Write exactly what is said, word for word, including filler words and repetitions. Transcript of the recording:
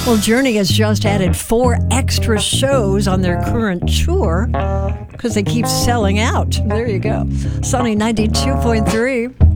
Well, Journey has just added four extra shows on their current tour because they keep selling out. There you go. Sunny ninety-two point three.